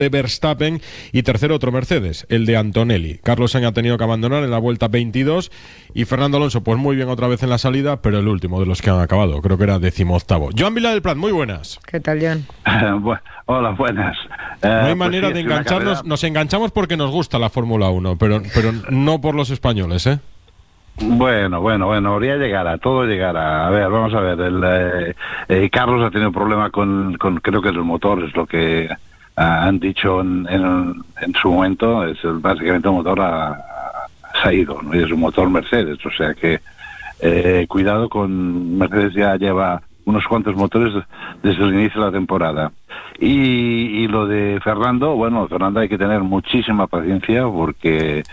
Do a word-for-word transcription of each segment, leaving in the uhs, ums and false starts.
de Verstappen y tercero otro Mercedes, el de Antonelli. Carlos Sainz ha tenido que abandonar en la vuelta veintidós y Fernando Alonso pues muy bien otra vez en la salida, pero el último de los que han acabado, creo que era decimoctavo. Joan Vila del Prat, muy buenas. ¿Qué tal, Joan? Uh, bueno, hola, buenas. Uh, no hay pues manera sí, de es una engancharnos, carrera... nos enganchamos porque nos gusta la Fórmula uno, pero, pero no por los españoles, ¿eh? Bueno, bueno, bueno, habría llegará, todo llegará. A ver, vamos a ver, el, eh, eh, Carlos ha tenido problema con, con, creo que es el motor, es lo que uh, han dicho en, en, en su momento, es el, básicamente el motor ha, ha salido, ¿no? Y es un motor Mercedes, o sea que eh, cuidado con Mercedes, ya lleva unos cuantos motores desde el inicio de la temporada. Y, y lo de Fernando, bueno, Fernando hay que tener muchísima paciencia porque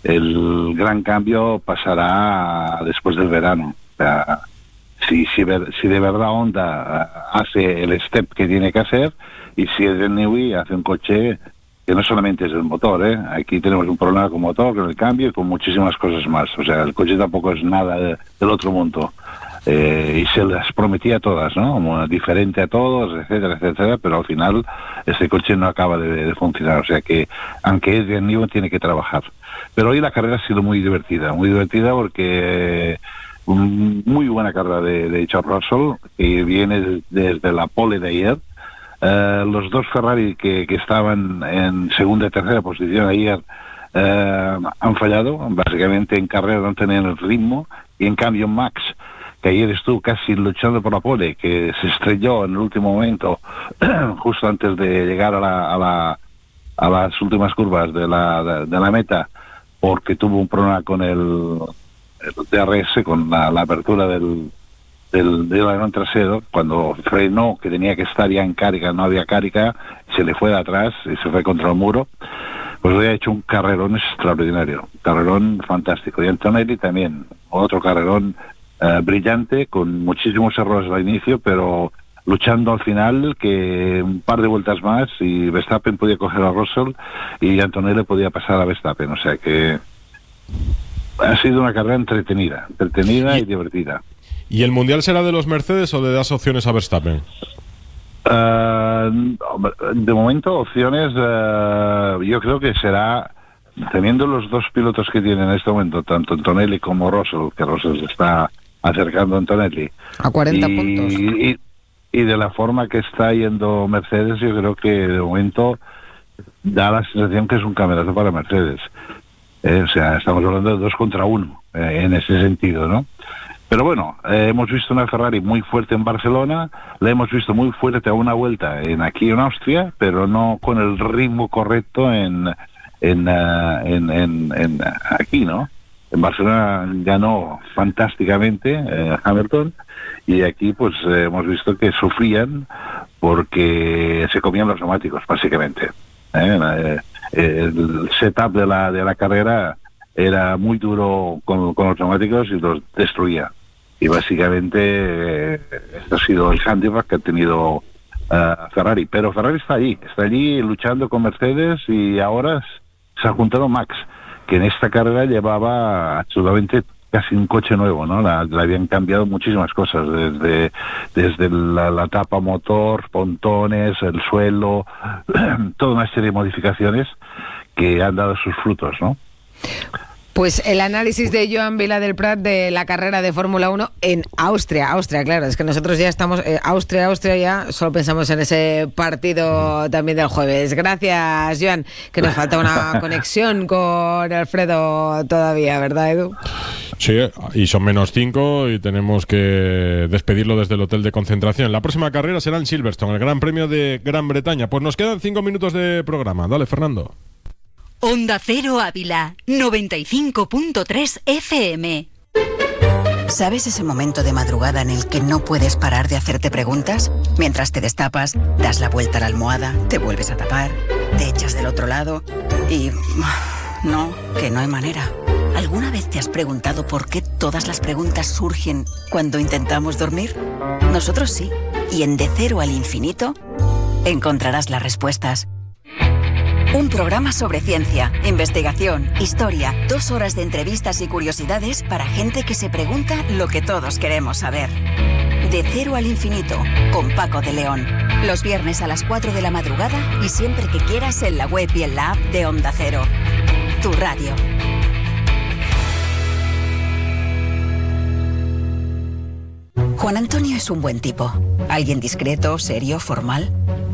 el gran cambio pasará después del verano. O sea, si, si, si de verdad Honda hace el step que tiene que hacer, y si es el Newey hace un coche que no solamente es el motor, ¿eh? Aquí tenemos un problema con motor, con el cambio y con muchísimas cosas más. O sea, el coche tampoco es nada de, del otro mundo. Eh, y se las prometía a todas, ¿no? Como diferente a todos, etcétera, etcétera, pero al final ese coche no acaba de, de funcionar. O sea que, aunque es de Newey, tiene que trabajar. Pero hoy la carrera ha sido muy divertida, muy divertida porque um, muy buena carrera de, de George Russell, que viene desde la pole de ayer. Uh, los dos Ferrari que, que estaban en segunda y tercera posición ayer uh, han fallado, básicamente en carrera no tenían el ritmo, y en cambio Max, que ayer estuvo casi luchando por la pole, que se estrelló en el último momento, justo antes de llegar a, la, a, la, a las últimas curvas de la, de, de la meta, porque tuvo un problema con el, el D R S, con la, la apertura del, del, del alerón trasero. Cuando frenó, que tenía que estar ya en carga, no había carga, se le fue de atrás y se fue contra el muro. Pues hoy ha hecho un carrerón extraordinario, un carrerón fantástico. Y Antonelli también, otro carrerón uh, brillante, con muchísimos errores al inicio, pero luchando al final, que un par de vueltas más y Verstappen podía coger a Russell y Antonelli podía pasar a Verstappen. O sea que ha sido una carrera entretenida, entretenida y, y divertida. ¿Y el Mundial será de los Mercedes o le das opciones a Verstappen? Uh, de momento opciones, uh, yo creo que será, teniendo los dos pilotos que tienen en este momento, tanto Antonelli como Russell, que Russell se está acercando a Antonelli. A cuarenta y, puntos. Y, y de la forma que está yendo Mercedes, yo creo que de momento da la sensación que es un campeonato para Mercedes. Eh, o sea, estamos hablando de dos contra uno, eh, en ese sentido, ¿no? Pero bueno, eh, hemos visto una Ferrari muy fuerte en Barcelona, la hemos visto muy fuerte a una vuelta en aquí en Austria, pero no con el ritmo correcto en, en, uh, en, en, en aquí, ¿no? En Barcelona ganó fantásticamente eh, Hamilton, y aquí pues eh, hemos visto que sufrían porque se comían los neumáticos, básicamente. ¿eh? Eh, el setup de la de la carrera era muy duro con, con los neumáticos y los destruía. Y básicamente eh, este ha sido el handicap que ha tenido uh, Ferrari. Pero Ferrari está allí, está allí luchando con Mercedes, y ahora se ha juntado Max, que en esta carrera llevaba absolutamente casi un coche nuevo, ¿no? La, la habían cambiado muchísimas cosas, desde desde la, la tapa motor, pontones, el suelo, toda una serie de modificaciones que han dado sus frutos, ¿no? Pues el análisis de Joan Vila del Prat de la carrera de Fórmula uno en Austria. Austria, claro, es que nosotros ya estamos... Eh, Austria, Austria ya, solo pensamos en ese partido también del jueves. Gracias, Joan, que nos falta una conexión con Alfredo todavía, ¿verdad, Edu? Sí, y son menos cinco y tenemos que despedirlo desde el hotel de concentración. La próxima carrera será en Silverstone, el Gran Premio de Gran Bretaña. Pues nos quedan cinco minutos de programa. Dale, Fernando. Onda Cero Ávila, noventa y cinco punto tres F M. ¿Sabes ese momento de madrugada en el que no puedes parar de hacerte preguntas? Mientras te destapas, das la vuelta a la almohada, te vuelves a tapar, te echas del otro lado y... no, que no hay manera. ¿Alguna vez te has preguntado por qué todas las preguntas surgen cuando intentamos dormir? Nosotros sí. Y en De Cero al Infinito encontrarás las respuestas. Un programa sobre ciencia, investigación, historia, dos horas de entrevistas y curiosidades para gente que se pregunta lo que todos queremos saber. De Cero al Infinito, con Paco de León. Los viernes a las cuatro de la madrugada y siempre que quieras en la web y en la app de Onda Cero. Tu radio. Juan Antonio es un buen tipo. Alguien discreto, serio, formal.